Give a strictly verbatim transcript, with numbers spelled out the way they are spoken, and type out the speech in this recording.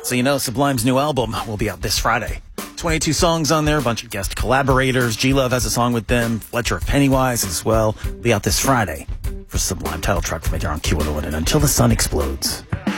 So you know Sublime's new album will be out this Friday. twenty-two songs on there, a bunch of guest collaborators. G-Love has a song with them. Fletcher of Pennywise as well. Will be out this Friday for Sublime title track from right here on Q one oh one and Until the Sun Explodes.